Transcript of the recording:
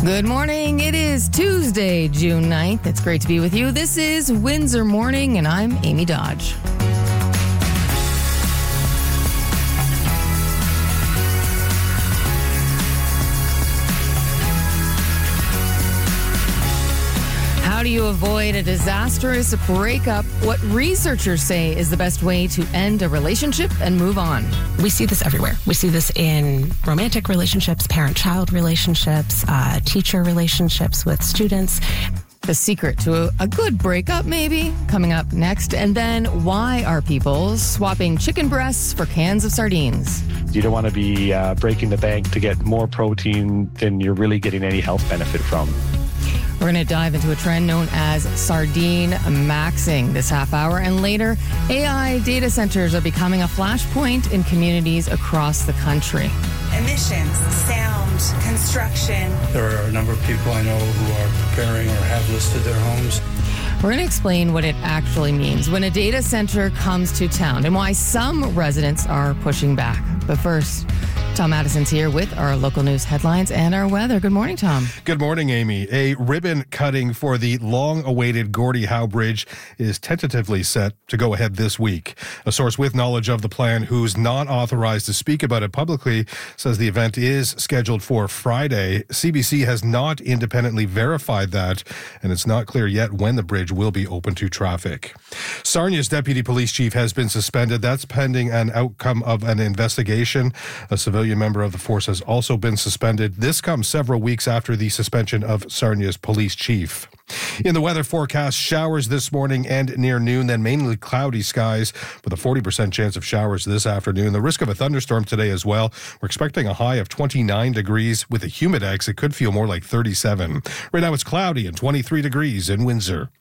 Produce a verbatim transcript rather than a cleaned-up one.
Good morning. It is Tuesday, June ninth. It's great to be with you. This is Windsor Morning, and I'm Amy Dodge. How do you avoid a disastrous breakup? What researchers say is the best way to end a relationship and move on. We see this everywhere. We see this in romantic relationships, parent-child relationships, uh, teacher relationships with students. The secret to a, a good breakup, maybe, coming up next. And then, why are people swapping chicken breasts for cans of sardines? You don't want to be uh, breaking the bank to get more protein than you're really getting any health benefit from. We're going to dive into a trend known as sardine maxing this half hour. And later, A I data centers are becoming a flashpoint in communities across the country. Emissions, sound, construction. There are a number of people I know who are preparing or have listed their homes. We're going to explain what it actually means when a data center comes to town and why some residents are pushing back. But first, Tom Addison's here with our local news headlines and our weather. Good morning, Tom. Good morning, Amy. A ribbon cutting for the long-awaited Gordie Howe Bridge is tentatively set to go ahead this week. A source with knowledge of the plan, who's not authorized to speak about it publicly, says the event is scheduled for Friday. C B C has not independently verified that, and it's not clear yet when the bridge will be open to traffic. Sarnia's deputy police chief has been suspended. That's pending an outcome of an investigation. A civilian member of the force has also been suspended. This comes several weeks after the suspension of Sarnia's police chief. In the weather forecast, showers this morning and near noon, then mainly cloudy skies with a forty percent chance of showers this afternoon. The risk of a thunderstorm today as well. We're expecting a high of twenty-nine degrees with a humidex. It could feel more like thirty-seven. Right now it's cloudy and twenty-three degrees in Windsor.